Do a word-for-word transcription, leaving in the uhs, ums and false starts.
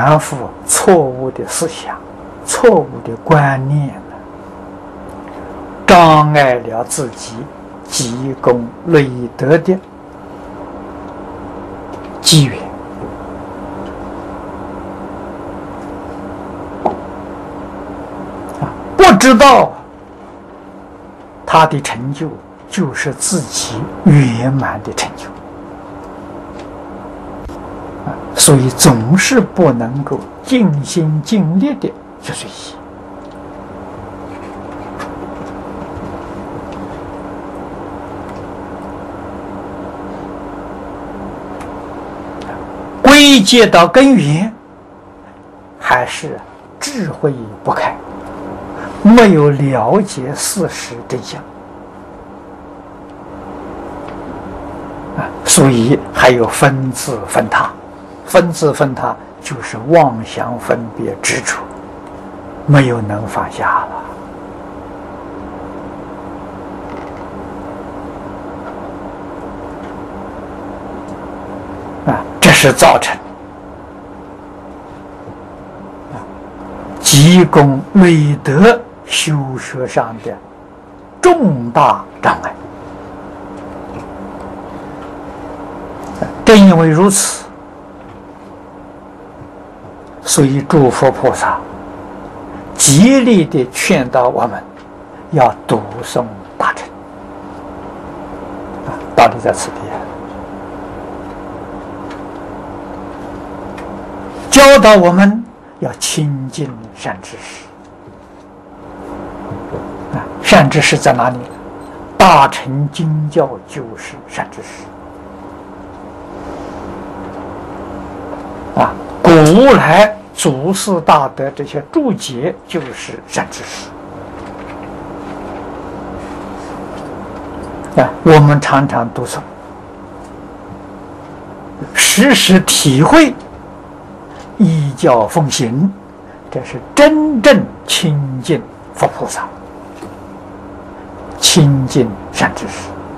反复错误的思想、错误的观念，障碍了自己积功累德的机缘。啊，不知道他的成就就是自己圆满的成就。所以总是不能够尽心尽力的去学习。归结到根源，还是智慧不开，没有了解事实真相啊，所以还有分自分他。分自分他就是妄想分别执着，没有能放下了啊，这是造成啊积功累德修学上的重大障碍。正因为如此，所以诸佛菩萨极力地劝导我们要读诵大乘啊，道理在此地，教导我们要亲近善知识啊，善知识在哪里？大乘经教就是善知识啊，古来祖师大德这些注解就是善知识啊，我们常常读诵，时时体会，依教奉行，这是真正亲近佛菩萨，亲近善知识。